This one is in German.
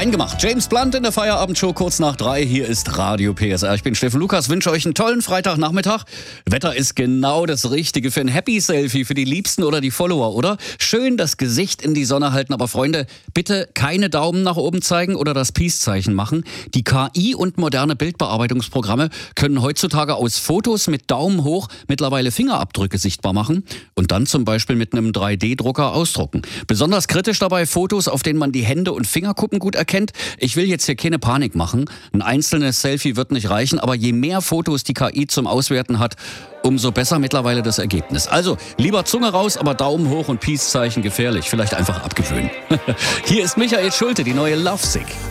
Fein gemacht. James Blunt in der Feierabendshow kurz nach 3. Hier ist Radio PSR. Ich bin Steffen Lukas, wünsche euch einen tollen Freitagnachmittag. Wetter ist genau das Richtige für ein Happy-Selfie für die Liebsten oder die Follower, oder? Schön das Gesicht in die Sonne halten. Aber Freunde, bitte keine Daumen nach oben zeigen oder das Peace-Zeichen machen. Die KI und moderne Bildbearbeitungsprogramme können heutzutage aus Fotos mit Daumen hoch mittlerweile Fingerabdrücke sichtbar machen und dann zum Beispiel mit einem 3D-Drucker ausdrucken. Besonders kritisch dabei Fotos, auf denen man die Hände und Fingerkuppen gut erkennt. Ich will jetzt hier keine Panik machen. Ein einzelnes Selfie wird nicht reichen, aber je mehr Fotos die KI zum Auswerten hat, umso besser mittlerweile das Ergebnis. Also lieber Zunge raus, aber Daumen hoch und Peace-Zeichen gefährlich. Vielleicht einfach abgewöhnen. Hier ist Michael Schulte, die neue Lovesick.